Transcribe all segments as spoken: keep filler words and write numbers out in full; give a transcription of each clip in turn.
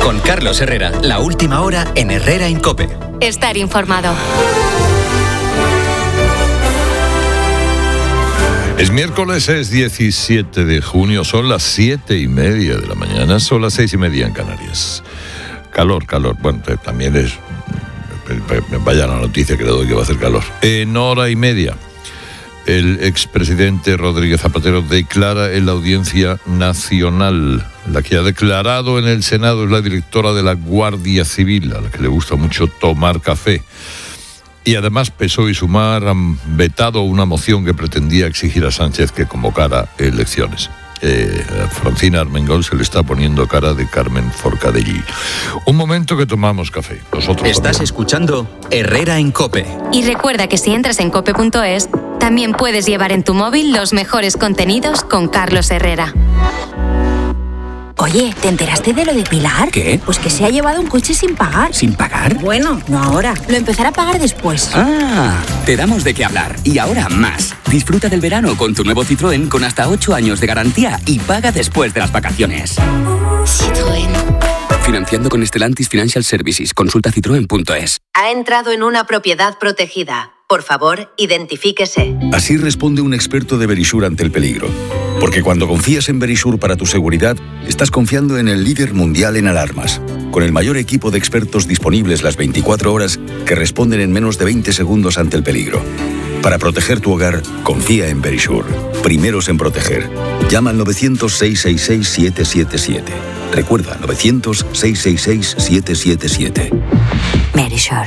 Con Carlos Herrera, la última hora en Herrera en COPE. Estar informado. Es miércoles, es diecisiete de junio, son las siete y media de la mañana, son las seis y media en Canarias. Calor, calor, bueno, también es... Vaya la noticia que le doy que va a hacer calor. En hora y media, el expresidente Rodríguez Zapatero declara en la Audiencia Nacional. La que ha declarado en el Senado es la directora de la Guardia Civil, a la que le gusta mucho tomar café. Y además P S O E y Sumar han vetado una moción que pretendía exigir a Sánchez que convocara elecciones. Eh, a Francina Armengol se le está poniendo cara de Carmen Forcadell. Un momento que tomamos café. Nosotros Estás también. escuchando Herrera en COPE. Y recuerda que si entras en cope punto es, también puedes llevar en tu móvil los mejores contenidos con Carlos Herrera. Oye, ¿te enteraste de lo de Pilar? ¿Qué? Pues que se ha llevado un coche sin pagar. ¿Sin pagar? Bueno, no ahora. Lo empezará a pagar después. Ah, te damos de qué hablar. Y ahora más. Disfruta del verano con tu nuevo Citroën con hasta ocho años de garantía y paga después de las vacaciones. Citroën. Financiando con Stellantis Financial Services. Consulta citroen punto es. Ha entrado en una propiedad protegida. Por favor, identifíquese. Así responde un experto de Verisure ante el peligro. Porque cuando confías en Verisure para tu seguridad, estás confiando en el líder mundial en alarmas, con el mayor equipo de expertos disponibles las veinticuatro horas que responden en menos de veinte segundos ante el peligro. Para proteger tu hogar, confía en Verisure. Primeros en proteger. Llama al novecientos, seiscientos sesenta y seis, siete siete siete. Recuerda, novecientos, seiscientos sesenta y seis, siete siete siete. Verisure.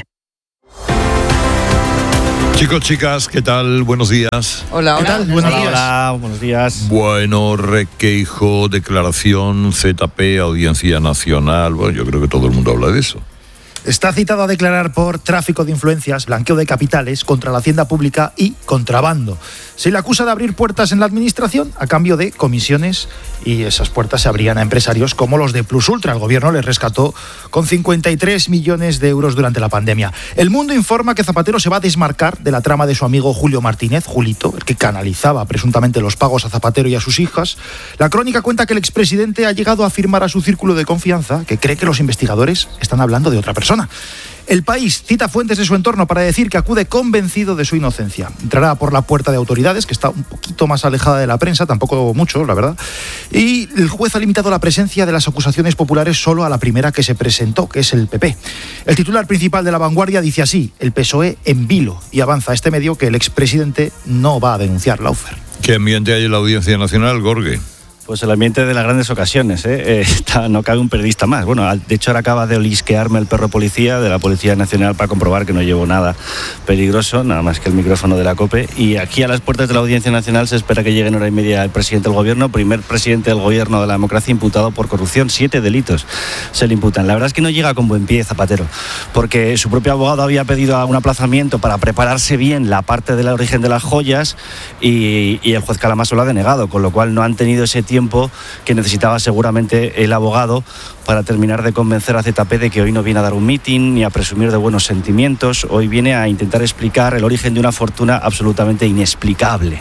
Chicos, chicas, ¿qué tal? Buenos días. Hola, hola. Buenos Hola, días. hola, buenos días. Bueno, requeijo, declaración, Z P, Audiencia Nacional. Bueno, yo creo que todo el mundo habla de eso. Está citado a declarar por tráfico de influencias, blanqueo de capitales, contra la hacienda pública y contrabando. Se le acusa de abrir puertas en la administración a cambio de comisiones y esas puertas se abrían a empresarios como los de Plus Ultra. El gobierno les rescató con cincuenta y tres millones de euros durante la pandemia. El Mundo informa que Zapatero se va a desmarcar de la trama de su amigo Julio Martínez, Julito, el que canalizaba presuntamente los pagos a Zapatero y a sus hijas. La Crónica cuenta que el expresidente ha llegado a afirmar a su círculo de confianza que cree que los investigadores están hablando de otra persona. El País cita fuentes de su entorno para decir que acude convencido de su inocencia. Entrará por la puerta de autoridades, que está un poquito más alejada de la prensa, tampoco mucho, la verdad. Y el juez ha limitado la presencia de las acusaciones populares solo a la primera que se presentó, que es el P P. El titular principal de La Vanguardia dice así: el P S O E en vilo, y avanza este medio que el expresidente no va a denunciar la Laufer. ¿Qué ambiente hay en la Audiencia Nacional, Gorge? Pues el ambiente de las grandes ocasiones, ¿eh? Eh, está, no cabe un periodista más. Bueno, de hecho ahora acaba de olisquearme el perro policía de la Policía Nacional para comprobar que no llevo nada peligroso, nada más que el micrófono de la COPE. Y aquí a las puertas de la Audiencia Nacional se espera que llegue en hora y media el presidente del Gobierno, primer presidente del Gobierno de la democracia imputado por corrupción. Siete delitos se le imputan. La verdad es que no llega con buen pie Zapatero, porque su propio abogado había pedido un aplazamiento para prepararse bien la parte del origen de las joyas y, y el juez Calamaso lo ha denegado, con lo cual no han tenido ese tiempo tiempo que necesitaba seguramente el abogado para terminar de convencer a Z P de que hoy no viene a dar un mitin ni a presumir de buenos sentimientos. Hoy viene a intentar explicar el origen de una fortuna absolutamente inexplicable.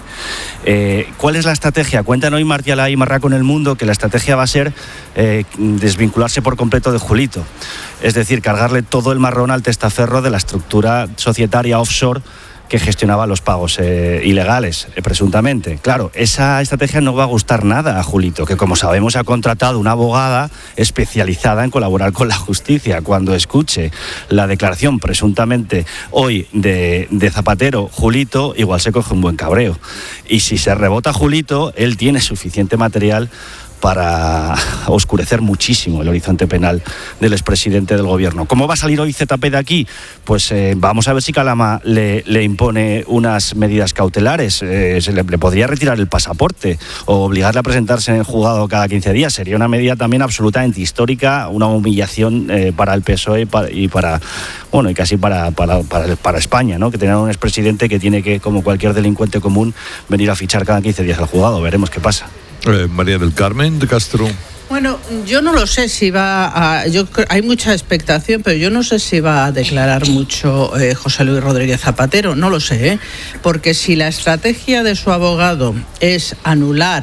Eh, ¿Cuál es la estrategia? Cuentan hoy Martialá y Marraco en El Mundo que la estrategia va a ser eh, desvincularse por completo de Julito. Es decir, cargarle todo el marrón al testaferro de la estructura societaria offshore que gestionaba los pagos eh, ilegales, eh, presuntamente. Claro, esa estrategia no va a gustar nada a Julito, que como sabemos ha contratado una abogada especializada en colaborar con la justicia. Cuando escuche la declaración presuntamente hoy de, de Zapatero, Julito, igual se coge un buen cabreo. Y si se rebota Julito, él tiene suficiente material para oscurecer muchísimo el horizonte penal del expresidente del gobierno. ¿Cómo va a salir hoy Z P de aquí? Pues eh, vamos a ver si Calama le, le impone unas medidas cautelares. Eh, se le, le podría retirar el pasaporte o obligarle a presentarse en el juzgado cada quince días. Sería una medida también absolutamente histórica, una humillación eh, para el P S O E y para, y para bueno, y casi para, para, para, para España, ¿no? Que tener un expresidente que tiene que, como cualquier delincuente común, venir a fichar cada quince días al juzgado. Veremos qué pasa. Eh, María del Carmen de Castro. Bueno, yo no lo sé si va a... Yo, hay mucha expectación, pero yo no sé si va a declarar mucho eh, José Luis Rodríguez Zapatero, no lo sé, ¿eh? Porque si la estrategia de su abogado es anular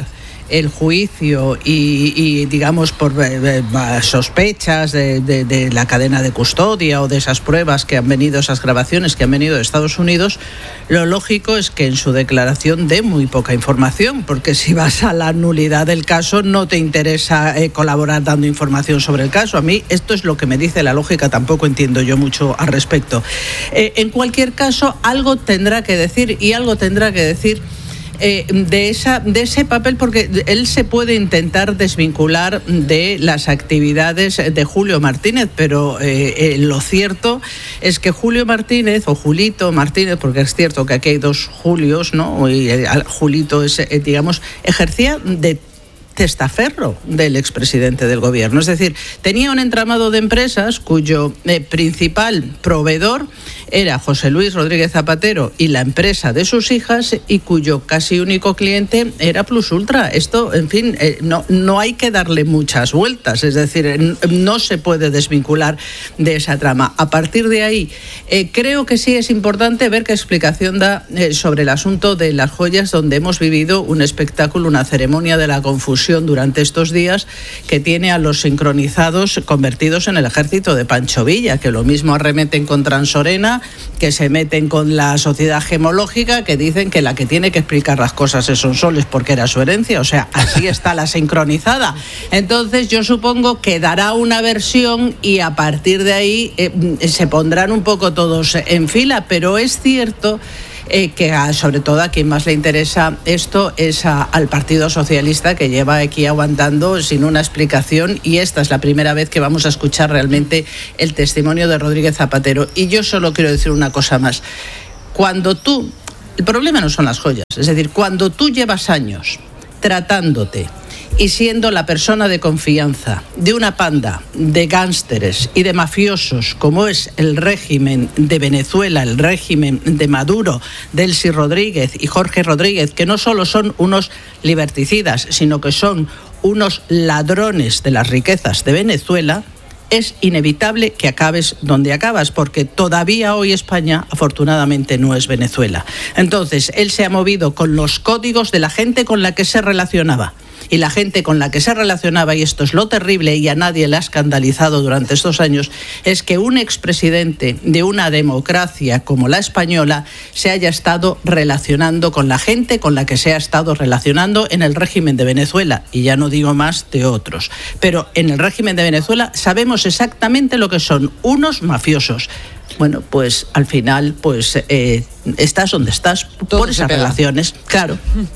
el juicio y, y digamos, por eh, sospechas de, de, de la cadena de custodia o de esas pruebas que han venido, esas grabaciones que han venido de Estados Unidos, lo lógico es que en su declaración dé muy poca información, porque si vas a la nulidad del caso no te interesa eh, colaborar dando información sobre el caso. A mí esto es lo que me dice la lógica, tampoco entiendo yo mucho al respecto. Eh, en cualquier caso, algo tendrá que decir y algo tendrá que decir Eh, de, esa, de ese papel, porque él se puede intentar desvincular de las actividades de Julio Martínez, pero eh, eh, lo cierto es que Julio Martínez, o Julito Martínez, porque es cierto que aquí hay dos Julios, ¿no? Y eh, Julito es, eh, digamos, ejercía de testaferro del expresidente del gobierno. Es decir, tenía un entramado de empresas cuyo eh, principal proveedor era José Luis Rodríguez Zapatero y la empresa de sus hijas, y cuyo casi único cliente era Plus Ultra. Esto, en fin, eh, no, no hay que darle muchas vueltas. Es decir, no se puede desvincular de esa trama. A partir de ahí, eh, creo que sí es importante ver qué explicación da eh, sobre el asunto de las joyas, donde hemos vivido un espectáculo, una ceremonia de la confusión durante estos días, que tiene a los sincronizados convertidos en el ejército de Pancho Villa, que lo mismo arremeten con Transorena, que se meten con la sociedad gemológica, que dicen que la que tiene que explicar las cosas es Sonsoles porque era su herencia. O sea, así está la sincronizada. Entonces yo supongo que dará una versión y a partir de ahí eh, se pondrán un poco todos en fila, pero es cierto Eh, que a, sobre todo a quien más le interesa esto es a, al Partido Socialista, que lleva aquí aguantando sin una explicación, y esta es la primera vez que vamos a escuchar realmente el testimonio de Rodríguez Zapatero. Y yo solo quiero decir una cosa más. Cuando tú, el problema no son las joyas, es decir, cuando tú llevas años tratándote y siendo la persona de confianza de una panda de gánsteres y de mafiosos como es el régimen de Venezuela, el régimen de Maduro, Delcy Rodríguez y Jorge Rodríguez, que no solo son unos liberticidas, sino que son unos ladrones de las riquezas de Venezuela, es inevitable que acabes donde acabas, porque todavía hoy España, afortunadamente, no es Venezuela. Entonces, él se ha movido con los códigos de la gente con la que se relacionaba. Y la gente con la que se relacionaba, y esto es lo terrible y a nadie le ha escandalizado durante estos años, es que un expresidente de una democracia como la española se haya estado relacionando con la gente con la que se ha estado relacionando en el régimen de Venezuela, y ya no digo más de otros. Pero en el régimen de Venezuela sabemos exactamente lo que son unos mafiosos. Bueno, pues al final, pues eh, estás donde estás por esas relaciones, claro.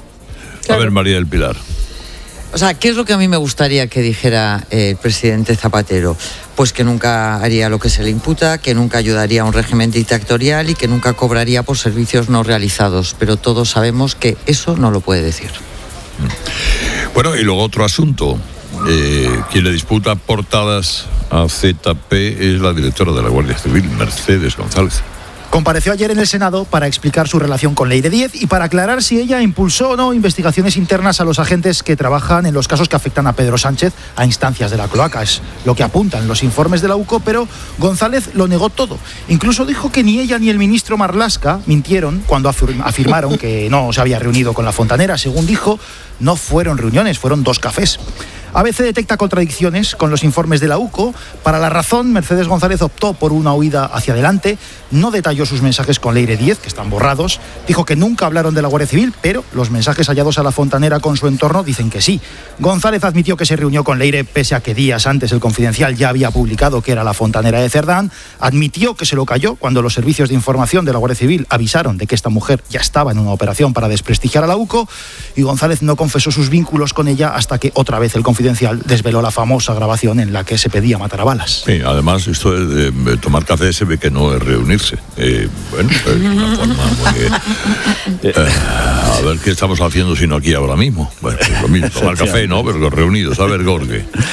A ver, María del Pilar. O sea, ¿qué es lo que a mí me gustaría que dijera eh, el presidente Zapatero? Pues que nunca haría lo que se le imputa, que nunca ayudaría a un régimen dictatorial y que nunca cobraría por servicios no realizados. Pero todos sabemos que eso no lo puede decir. Bueno, y luego otro asunto. Eh, quien le disputa portadas a Z P es la directora de la Guardia Civil, Mercedes González. Compareció ayer en el Senado para explicar su relación con Leire Díez y para aclarar si ella impulsó o no investigaciones internas a los agentes que trabajan en los casos que afectan a Pedro Sánchez a instancias de la cloaca. Es lo que apuntan los informes de la U C O, pero González lo negó todo. Incluso dijo que ni ella ni el ministro Marlaska mintieron cuando afirmaron que no se había reunido con la fontanera. Según dijo, no fueron reuniones, fueron dos cafés. A B C detecta contradicciones con los informes de la U C O. Para la razón, Mercedes González optó por una huida hacia adelante. No detalló sus mensajes con Leire Díez, que están borrados. Dijo que nunca hablaron de la Guardia Civil, pero los mensajes hallados a la fontanera con su entorno dicen que sí. González admitió que se reunió con Leire, pese a que días antes el Confidencial ya había publicado que era la fontanera de Cerdán. Admitió que se lo cayó cuando los servicios de información de la Guardia Civil avisaron de que esta mujer ya estaba en una operación para desprestigiar a la U C O. Y González no confesó sus vínculos con ella hasta que otra vez el Confidencial desveló la famosa grabación en la que se pedía matar a balas. Sí, además esto de, de tomar café se ve que no es reunirse. Eh, bueno, es una forma muy... Eh, a ver qué estamos haciendo sino aquí ahora mismo. Bueno, pues lo mismo, tomar café, ¿no? Pero reunidos, a ver, Gorge.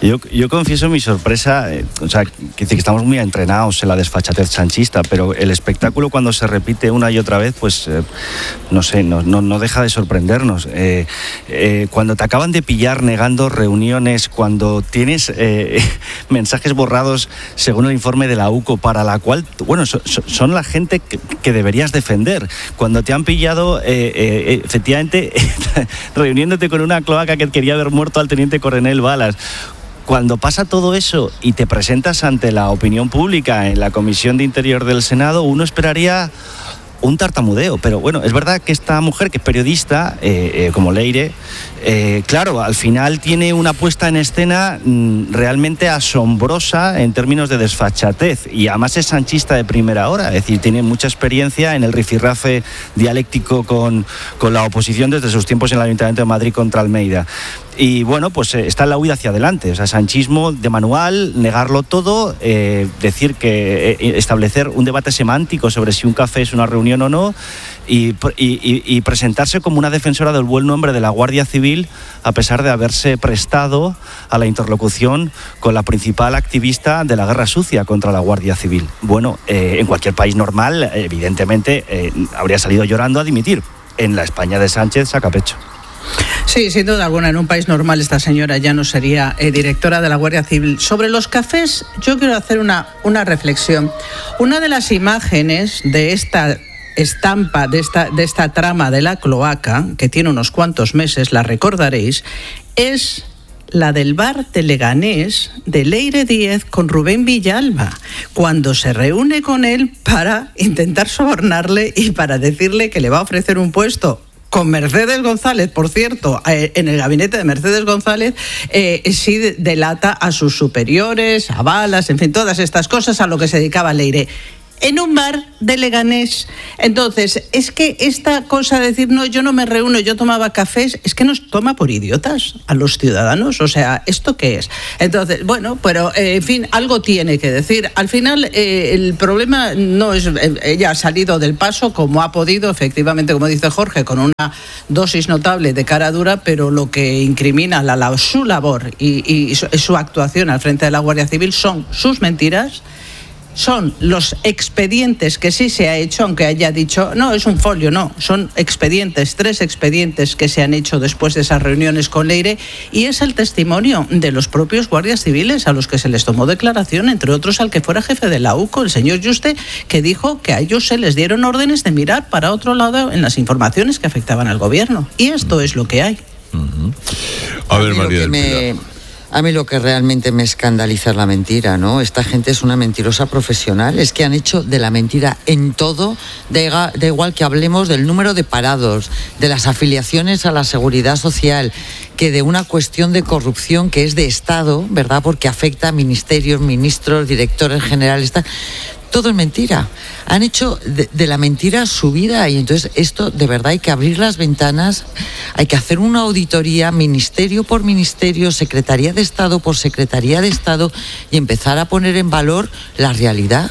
Yo, yo confieso mi sorpresa, eh, o sea, que, que estamos muy entrenados en la desfachatez sanchista, pero el espectáculo cuando se repite una y otra vez, pues eh, no sé, no, no, no deja de sorprendernos. Eh, eh, cuando te acaban de pillar negando reuniones, cuando tienes eh, mensajes borrados según el informe de la U C O, para la cual, bueno, so, so, son la gente que, que deberías defender. Cuando te han pillado, eh, eh, efectivamente, reuniéndote con una cloaca que quería haber muerto al teniente coronel Balas. Cuando pasa todo eso y te presentas ante la opinión pública en la Comisión de Interior del Senado, uno esperaría un tartamudeo, pero bueno, es verdad que esta mujer que es periodista, eh, eh, como Leire, eh, claro, al final tiene una puesta en escena mm, realmente asombrosa en términos de desfachatez, y además es sanchista de primera hora, es decir, tiene mucha experiencia en el rifirrafe dialéctico con, con la oposición desde sus tiempos en el Ayuntamiento de Madrid contra Almeida. Y bueno, pues eh, está en la huida hacia adelante, o sea, sanchismo de manual, negarlo todo, eh, decir que eh, establecer un debate semántico sobre si un café es una reunión o no, y, y, y presentarse como una defensora del buen nombre de la Guardia Civil, a pesar de haberse prestado a la interlocución con la principal activista de la guerra sucia contra la Guardia Civil. Bueno, eh, en cualquier país normal, evidentemente, eh, habría salido llorando a dimitir. En la España de Sánchez saca pecho. Sí, sin duda alguna, en un país normal esta señora ya no sería eh, directora de la Guardia Civil. Sobre los cafés, yo quiero hacer una, una reflexión. Una de las imágenes de esta estampa, de esta, de esta trama de la cloaca, que tiene unos cuantos meses, la recordaréis, es la del bar de Leganés de Leire Díez con Rubén Villalba, cuando se reúne con él para intentar sobornarle y para decirle que le va a ofrecer un puesto con Mercedes González, por cierto, eh, en el gabinete de Mercedes González, eh, sí delata a sus superiores, a Balas, en fin, todas estas cosas a lo que se dedicaba Leire. En un bar de Leganés. Entonces, es que esta cosa de decir, no, yo no me reúno, yo tomaba cafés, es que nos toma por idiotas a los ciudadanos. O sea, ¿esto qué es? Entonces, bueno, pero, eh, en fin, algo tiene que decir. Al final, eh, el problema no es, eh, ella ha salido del paso como ha podido, efectivamente, como dice Jorge, con una dosis notable de cara dura, pero lo que incrimina la, la, su labor y, y su, su actuación al frente de la Guardia Civil son sus mentiras. Son los expedientes que sí se ha hecho, aunque haya dicho, no, es un folio, no, son expedientes, tres expedientes que se han hecho después de esas reuniones con Leire, y es el testimonio de los propios guardias civiles a los que se les tomó declaración, entre otros al que fuera jefe de la U C O, el señor Yuste, que dijo que a ellos se les dieron órdenes de mirar para otro lado en las informaciones que afectaban al gobierno, y esto es lo que hay. Uh-huh. A ver, María del Pilar. A mí lo que realmente me escandaliza es la mentira, ¿no? Esta gente es una mentirosa profesional, es que han hecho de la mentira en todo, da, da igual que hablemos del número de parados, de las afiliaciones a la seguridad social, que de una cuestión de corrupción que es de Estado, ¿verdad? Porque afecta a ministerios, ministros, directores generales, tal. Todo es mentira. Han hecho de, de la mentira su vida, y entonces esto de verdad hay que abrir las ventanas, hay que hacer una auditoría ministerio por ministerio, Secretaría de Estado por Secretaría de Estado, y empezar a poner en valor la realidad.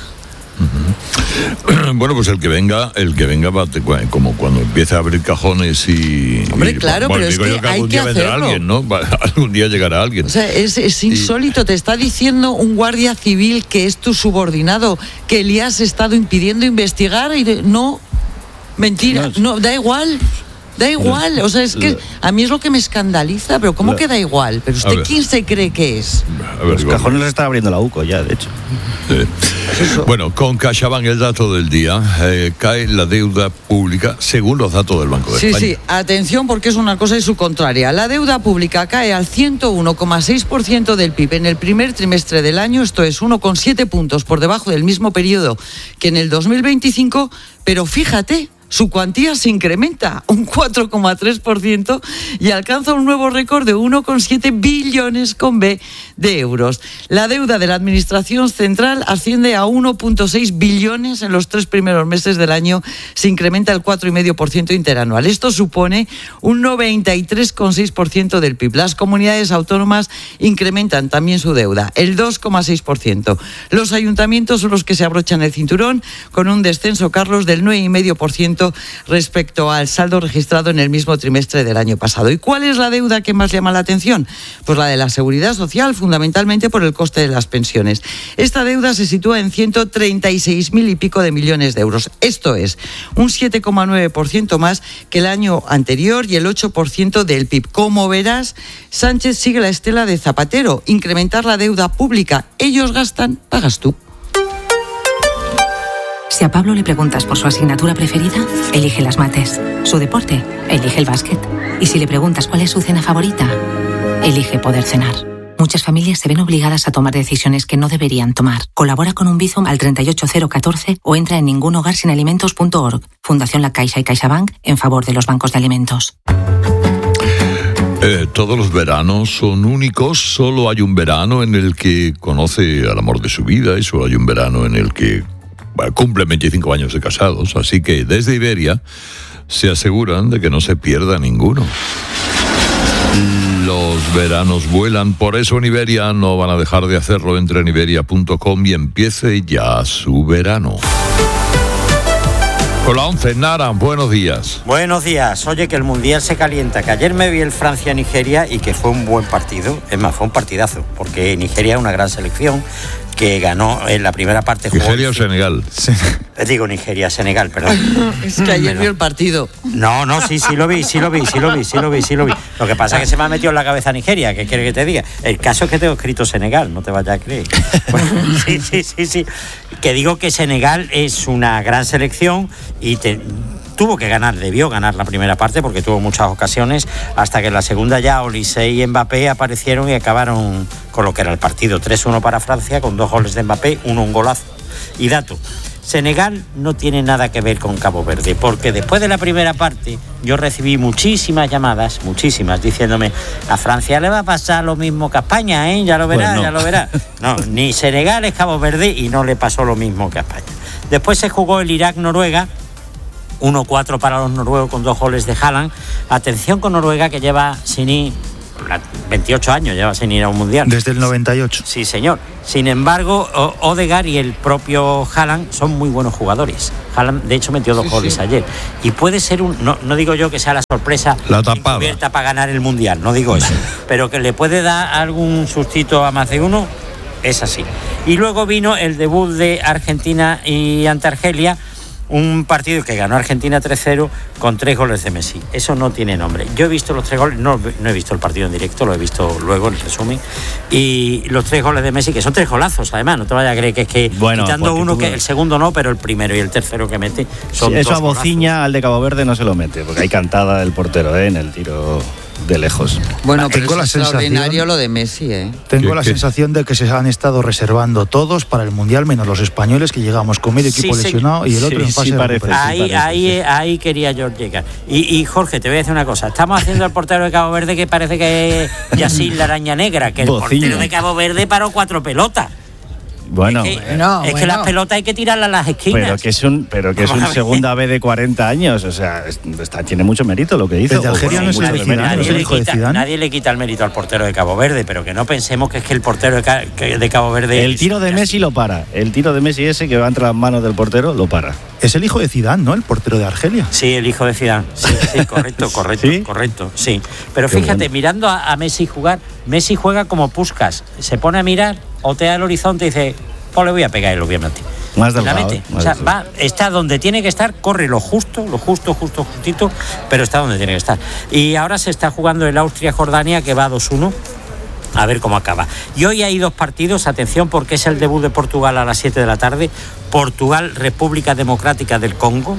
Uh-huh. Bueno, pues el que venga, el que venga va te, como cuando empieza a abrir cajones y... Hombre, y, claro, bueno, pero es que, que hay algún que día vendrá hacerlo. alguien, ¿no? Algún día llegará alguien. O sea, es, es insólito, y... te está diciendo un guardia civil que es tu subordinado, que le has estado impidiendo investigar, y de, no, mentira, no, no da igual. Da igual, o sea, es que a mí es lo que me escandaliza, pero ¿cómo que da igual? ¿Pero usted quién se cree que es? A ver, los cajones los está abriendo la U C O ya, de hecho. Sí. Bueno, con CaixaBank, el dato del día, eh, cae la deuda pública según los datos del Banco de sí, España. Sí, sí, atención, porque es una cosa y su contraria. La deuda pública cae al ciento uno coma seis por ciento del P I B en el primer trimestre del año, esto es uno coma siete puntos por debajo del mismo periodo que en el dos mil veinticinco, pero fíjate, su cuantía se incrementa un cuatro coma tres por ciento y alcanza un nuevo récord de uno coma siete billones con B de euros. La deuda de la Administración Central asciende a uno coma seis billones en los tres primeros meses del año, se incrementa el cuatro coma cinco por ciento interanual. Esto supone un noventa y tres coma seis por ciento del P I B. Las comunidades autónomas incrementan también su deuda, el dos coma seis por ciento. Los ayuntamientos son los que se abrochan el cinturón con un descenso, Carlos, del nueve coma cinco por ciento ciento respecto al saldo registrado en el mismo trimestre del año pasado. ¿Y cuál es la deuda que más llama la atención? Pues la de la seguridad social, fundamentalmente por el coste de las pensiones. Esta deuda se sitúa en ciento treinta y seis mil y pico de millones de euros. Esto es un siete coma nueve por ciento más que el año anterior y el ocho por ciento del P I B. Como verás, Sánchez sigue la estela de Zapatero, incrementar la deuda pública. Ellos gastan, pagas tú. Si a Pablo le preguntas por su asignatura preferida, elige las mates. Su deporte, elige el básquet. Y si le preguntas cuál es su cena favorita, elige poder cenar. Muchas familias se ven obligadas a tomar decisiones que no deberían tomar. Colabora con un Bizum al treinta y ocho cero catorce o entra en ningunhogarsinalimentos punto org. Fundación La Caixa y CaixaBank en favor de los bancos de alimentos. Eh, todos los veranos son únicos, solo hay un verano en el que conoce al amor de su vida y solo hay un verano en el que bueno, cumplen veinticinco años de casados, así que desde Iberia se aseguran de que no se pierda ninguno. Los veranos vuelan, por eso en Iberia no van a dejar de hacerlo. Entre en iberia punto com y empiece ya su verano. Con la once, Nara, buenos días. Buenos días. Oye, que el Mundial se calienta, que ayer me vi el Francia-Nigeria y que fue un buen partido. Es más, fue un partidazo, porque Nigeria es una gran selección que ganó en la primera parte. ¿Nigeria o Senegal? Sí. Digo Nigeria, Senegal, perdón. Es que ayer vi el partido. No, no, sí, sí lo vi, sí lo vi, sí lo vi, sí lo vi, sí lo vi. Lo que pasa es que se me ha metido en la cabeza Nigeria, ¿qué quiere que te diga? El caso es que tengo escrito Senegal, no te vayas a creer. Bueno, sí, sí, sí, sí. Que digo que Senegal es una gran selección y te... tuvo que ganar, debió ganar la primera parte porque tuvo muchas ocasiones, hasta que en la segunda ya Olise y Mbappé aparecieron y acabaron con lo que era el partido. tres uno para Francia, con dos goles de Mbappé, uno un golazo. Y dato, Senegal no tiene nada que ver con Cabo Verde, porque después de la primera parte yo recibí muchísimas llamadas, muchísimas, diciéndome, a Francia le va a pasar lo mismo que a España, ¿eh? Ya lo verás, pues no. ya lo verás. No, ni Senegal es Cabo Verde y no le pasó lo mismo que a España. Después se jugó el Irak-Noruega, uno cuatro para los noruegos con dos goles de Haaland. Atención con Noruega, que lleva sin ir veintiocho años, lleva sin ir a un mundial. Desde el noventa y ocho. Sí, señor. Sin embargo, Odegaard y el propio Haaland son muy buenos jugadores. Haaland, de hecho, metió dos sí, goles sí. ayer. Y puede ser un... No, no digo yo que sea la sorpresa la tapada para ganar el mundial, no digo eso. Pero que le puede dar algún sustito a más de uno, es así. Y luego vino el debut de Argentina y ante Argelia, un partido que ganó Argentina tres cero con tres goles de Messi. Eso no tiene nombre. Yo he visto los tres goles, no, no he visto el partido en directo, lo he visto luego en el resumen. Y los tres goles de Messi, que son tres golazos, además, no te vayas a creer que es que bueno, quitando uno, tú... que el segundo no, pero el primero y el tercero que mete son sí, eso dos a Bociña, golazos. Al de Cabo Verde no se lo mete, porque hay cantada del portero, ¿eh? En el tiro de lejos. Bueno, pero tengo es la extraordinario lo de Messi, ¿eh? Tengo la ¿Qué? sensación de que se han estado reservando todos para el Mundial, menos los españoles, que llegamos con medio equipo sí, lesionado sí. y el otro sí, en fase sí, de parece, sí, ahí, parece, ahí, sí. ahí quería yo llegar. Y, y Jorge, te voy a decir una cosa. Estamos haciendo el portero de Cabo Verde que parece que es Yacine la araña negra, que el Bociña. Portero de Cabo Verde paró cuatro pelotas. Bueno, es que, bueno, es bueno. que las pelotas hay que tirarlas a las esquinas. Pero que es un, pero que es un segunda B de cuarenta años, o sea, está, tiene mucho mérito lo que hizo. Desde Algeria no es el Zidane, nadie, le quita, nadie le quita el mérito al portero de Cabo Verde, pero que no pensemos que es que el portero de, de Cabo Verde... El tiro de Messi lo para, el tiro de Messi ese que va entre las manos del portero lo para. Es el hijo de Zidane, ¿no? El portero de Argelia. Sí, el hijo de Zidane. Sí, sí, correcto, correcto, ¿Sí? correcto, sí. Pero Qué fíjate, bueno. mirando a, a Messi jugar, Messi juega como Puskás, se pone a mirar, otea el horizonte y dice... pues le voy a pegar el obviamente. Más del lado, ¿eh? O sea, va, está donde tiene que estar, corre lo justo, lo justo, justo, justito, pero está donde tiene que estar. Y ahora se está jugando el Austria-Jordania, que va dos uno. A ver cómo acaba. Y hoy hay dos partidos, atención, porque es el debut de Portugal a las siete de la tarde. Portugal, República Democrática del Congo.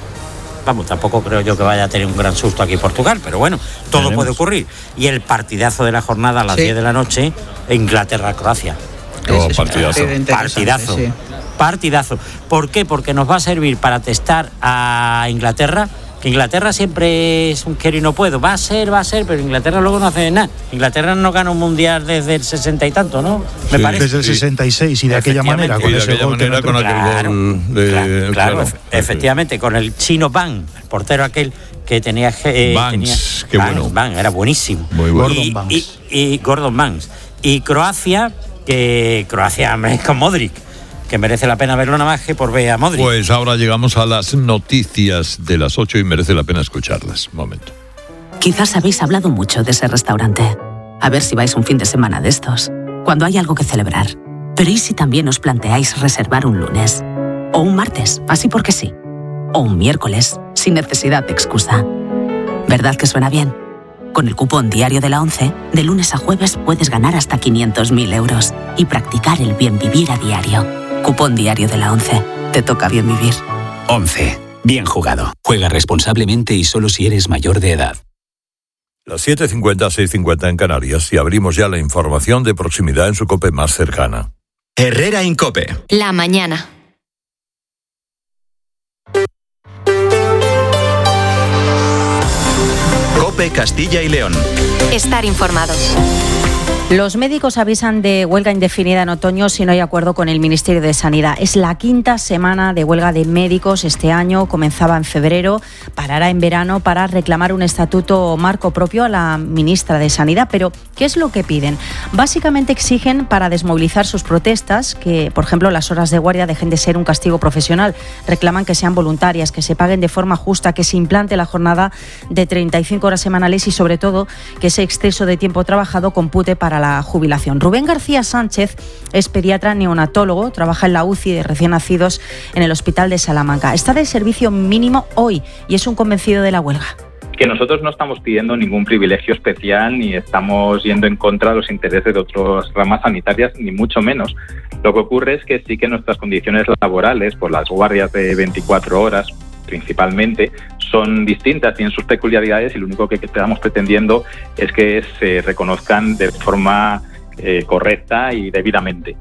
Vamos, tampoco creo yo que vaya a tener un gran susto aquí Portugal, pero bueno, todo Tenemos. puede ocurrir. Y el partidazo de la jornada a las sí. diez de la noche, Inglaterra-Croacia. Oh, partidazo. Partidazo. Sí. Partidazo. ¿Por qué? Porque nos va a servir para testar a Inglaterra, que Inglaterra siempre es un quiero y no puedo. Va a ser, va a ser, pero Inglaterra luego no hace nada. Inglaterra no gana un mundial desde el sesenta y tanto, ¿no? Me sí, parece. Desde el sesenta y seis y de aquella manera. Con y de ese aquella gol manera con aquel claro, gol de... Claro, claro, claro, efectivamente, con el chino Van, el portero aquel que tenía... Eh, Banks, tenía, qué Banks, bueno. Banks, era buenísimo. Muy bueno. Y, Gordon Banks. Y, y Gordon Banks. Y Croacia, que Croacia, hombre, con Modric. que merece la pena verlo nada más que por ver a Modric. Pues ahora llegamos a las noticias de las ocho y merece la pena escucharlas. Un momento. Quizás habéis hablado mucho de ese restaurante. A ver si vais un fin de semana de estos, cuando hay algo que celebrar. Pero ¿y si también os planteáis reservar un lunes? O un martes, así porque sí. O un miércoles, sin necesidad de excusa. ¿Verdad que suena bien? Con el cupón diario de la ONCE, de lunes a jueves puedes ganar hasta quinientos mil euros y practicar el bien vivir a diario. Cupón diario de la ONCE. Te toca bien vivir. ONCE. Bien jugado. Juega responsablemente y solo si eres mayor de edad. Las siete cincuenta, seis cincuenta en Canarias y abrimos ya la información de proximidad en su COPE más cercana. Herrera Incope. La mañana. COPE Castilla y León. Estar informado. Los médicos avisan de huelga indefinida en otoño si no hay acuerdo con el Ministerio de Sanidad. Es la quinta semana de huelga de médicos este año. Comenzaba en febrero, parará en verano para reclamar un estatuto marco propio a la ministra de Sanidad. Pero, ¿qué es lo que piden? Básicamente exigen para desmovilizar sus protestas que, por ejemplo, las horas de guardia dejen de ser un castigo profesional. Reclaman que sean voluntarias, que se paguen de forma justa, que se implante la jornada de treinta y cinco horas semanales y, sobre todo, que ese exceso de tiempo trabajado compute para la jubilación. Rubén García Sánchez es pediatra neonatólogo, trabaja en la U C I de recién nacidos en el Hospital de Salamanca. Está de servicio mínimo hoy y es un convencido de la huelga. Que nosotros no estamos pidiendo ningún privilegio especial ni estamos yendo en contra de los intereses de otras ramas sanitarias, ni mucho menos. Lo que ocurre es que sí que nuestras condiciones laborales, por las guardias de veinticuatro horas principalmente, son distintas, tienen sus peculiaridades y lo único que estamos pretendiendo es que se reconozcan de forma eh, correcta y debidamente.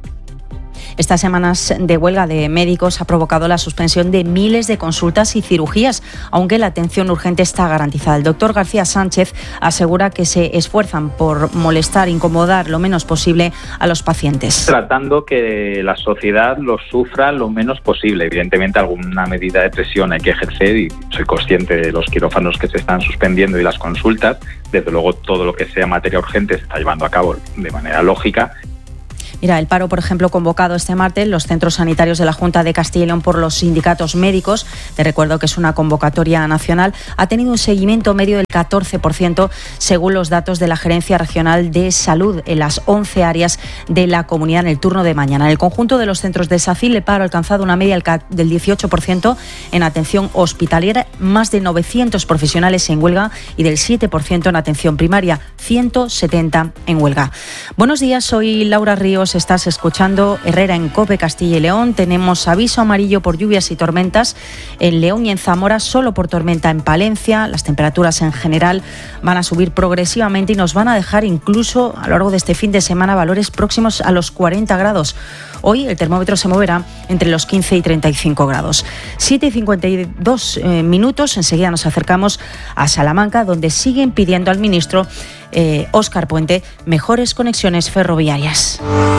Estas semanas de huelga de médicos ha provocado la suspensión de miles de consultas y cirugías, aunque la atención urgente está garantizada. El doctor García Sánchez asegura que se esfuerzan por molestar, incomodar lo menos posible a los pacientes. Tratando que la sociedad lo sufra lo menos posible. Evidentemente alguna medida de presión hay que ejercer y soy consciente de los quirófanos que se están suspendiendo y las consultas. Desde luego todo lo que sea materia urgente se está llevando a cabo de manera lógica. Mira, el paro, por ejemplo, convocado este martes en los centros sanitarios de la Junta de Castilla y León por los sindicatos médicos, te recuerdo que es una convocatoria nacional, ha tenido un seguimiento medio del catorce por ciento según los datos de la Gerencia Regional de Salud en las once áreas de la comunidad en el turno de mañana. En el conjunto de los centros de SACIL, el paro ha alcanzado una media del dieciocho por ciento en atención hospitalaria, más de novecientos profesionales en huelga y del siete por ciento en atención primaria, ciento setenta en huelga. Buenos días, soy Laura Ríos. Estás escuchando Herrera en COPE Castilla y León. Tenemos aviso amarillo por lluvias y tormentas en León y en Zamora, solo por tormenta en Palencia. Las temperaturas en general van a subir progresivamente y nos van a dejar incluso a lo largo de este fin de semana valores próximos a los cuarenta grados. Hoy el termómetro se moverá entre los quince y treinta y cinco grados. siete y cincuenta y dos eh, minutos. Enseguida nos acercamos a Salamanca, donde siguen pidiendo al ministro eh, Óscar Puente mejores conexiones ferroviarias.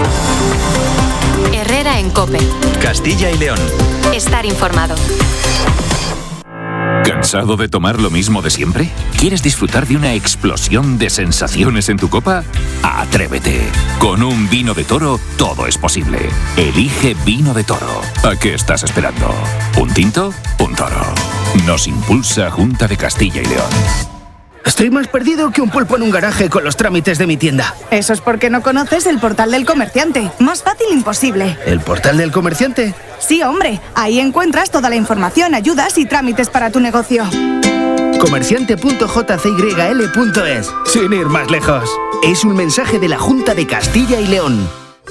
Herrera en COPE. Castilla y León. Estar informado. ¿Cansado de tomar lo mismo de siempre? ¿Quieres disfrutar de una explosión de sensaciones en tu copa? ¡Atrévete! Con un vino de Toro todo es posible. Elige Vino de Toro. ¿A qué estás esperando? ¿Un tinto? Un toro. Nos impulsa Junta de Castilla y León. Estoy más perdido que un pulpo en un garaje con los trámites de mi tienda. Eso es porque no conoces el Portal del Comerciante. Más fácil imposible. ¿El Portal del Comerciante? Sí, hombre. Ahí encuentras toda la información, ayudas y trámites para tu negocio. comerciante punto j c y l punto es. Sin ir más lejos. Es un mensaje de la Junta de Castilla y León.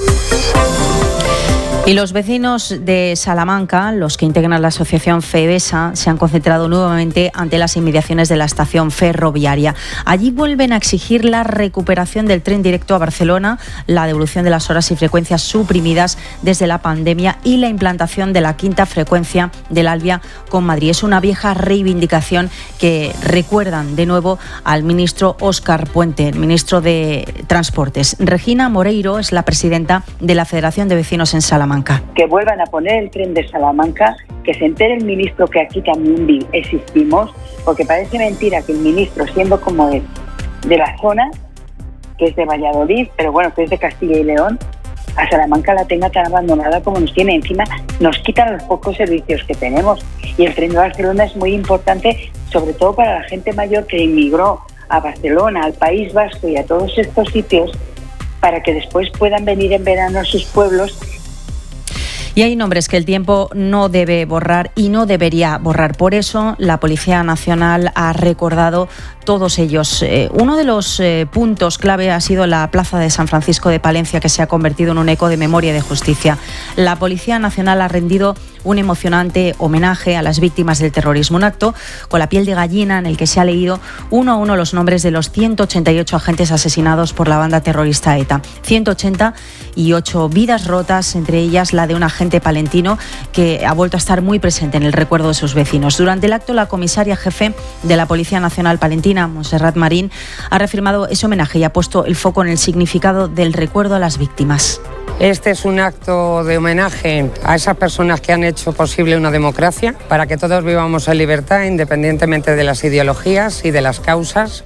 Y los vecinos de Salamanca, los que integran la asociación FEBESA, se han concentrado nuevamente ante las inmediaciones de la estación ferroviaria. Allí vuelven a exigir la recuperación del tren directo a Barcelona, la devolución de las horas y frecuencias suprimidas desde la pandemia y la implantación de la quinta frecuencia del Alvia con Madrid. Es una vieja reivindicación que recuerdan de nuevo al ministro Óscar Puente, el ministro de Transportes. Regina Moreiro es la presidenta de la Federación de Vecinos en Salamanca. Que vuelvan a poner el tren de Salamanca, que se entere el ministro que aquí también existimos, porque parece mentira que el ministro, siendo como es de la zona, que es de Valladolid, pero bueno, que es de Castilla y León, a Salamanca la tenga tan abandonada como nos tiene. Encima nos quitan los pocos servicios que tenemos. Y el tren de Barcelona es muy importante, sobre todo para la gente mayor que inmigró a Barcelona, al País Vasco y a todos estos sitios, para que después puedan venir en verano a sus pueblos. Y hay nombres que el tiempo no debe borrar y no debería borrar. Por eso la Policía Nacional ha recordado todos ellos. Eh, uno de los eh, puntos clave ha sido la Plaza de San Francisco de Palencia, que se ha convertido en un eco de memoria y de justicia. La Policía Nacional ha rendido un emocionante homenaje a las víctimas del terrorismo. Un acto con la piel de gallina en el que se ha leído uno a uno los nombres de los ciento ochenta y ocho agentes asesinados por la banda terrorista ETA. ciento ochenta y ocho vidas rotas, entre ellas la de un agente palentino que ha vuelto a estar muy presente en el recuerdo de sus vecinos. Durante el acto, la comisaria jefe de la Policía Nacional Palentina, Montserrat Marín, ha reafirmado ese homenaje y ha puesto el foco en el significado del recuerdo a las víctimas. Este es un acto de homenaje a esas personas que han hecho posible una democracia, para que todos vivamos en libertad, independientemente de las ideologías y de las causas.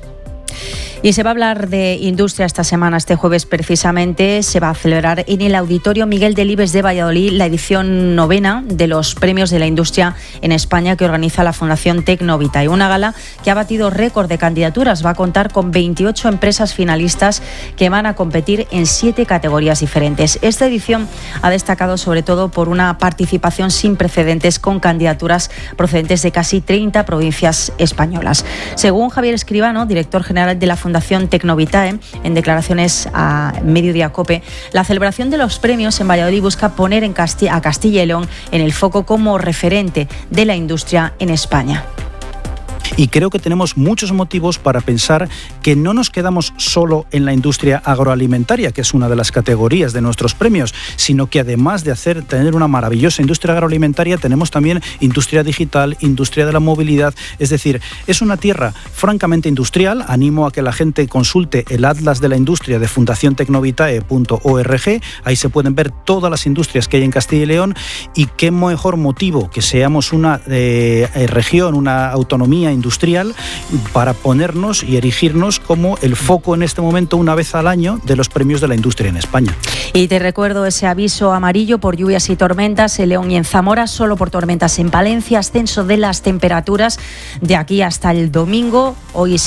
Y se va a hablar de industria esta semana. Este jueves precisamente se va a celebrar en el Auditorio Miguel Delibes de Valladolid la edición novena de los Premios de la Industria en España que organiza la Fundación Tecnovitae. Una gala que ha batido récord de candidaturas. Va a contar con veintiocho empresas finalistas que van a competir en siete categorías diferentes. Esta edición ha destacado sobre todo por una participación sin precedentes, con candidaturas procedentes de casi treinta provincias españolas. Según Javier Escribano, director general de la Fundación Tecnovitae, en declaraciones a Mediodía Cope, la celebración de los premios en Valladolid busca poner en Castilla, a Castilla y León en el foco como referente de la industria en España. Y creo que tenemos muchos motivos para pensar que no nos quedamos solo en la industria agroalimentaria, que es una de las categorías de nuestros premios, sino que además de hacer tener una maravillosa industria agroalimentaria, tenemos también industria digital, industria de la movilidad. Es decir, es una tierra francamente industrial. Animo a que la gente consulte el Atlas de la Industria de fundación tecnovitae punto org. Ahí se pueden ver todas las industrias que hay en Castilla y León, y qué mejor motivo que seamos una eh, región, una autonomía industrial, para ponernos y erigirnos como el foco en este momento, una vez al año, de los premios de la industria en España. Y te recuerdo ese aviso amarillo por lluvias y tormentas en León y en Zamora, solo por tormentas en Palencia, ascenso de las temperaturas de aquí hasta el domingo. Hoy